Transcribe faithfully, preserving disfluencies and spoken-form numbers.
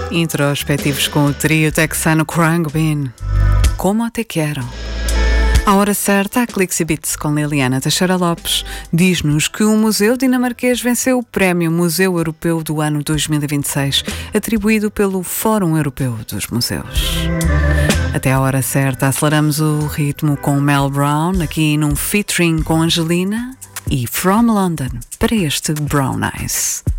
Introspectivos com o trio texano Khruangbin. Como te quero. À hora certa, a Clicks e Beats com Liliana Teixeira Lopes diz-nos que o Museu Dinamarquês venceu o Prémio Museu Europeu do ano dois mil e vinte e seis, atribuído pelo Fórum Europeu dos Museus. Até à hora certa, aceleramos o ritmo com Mel Brown, aqui num featuring com Angelina e From London, para este Brown Eyes.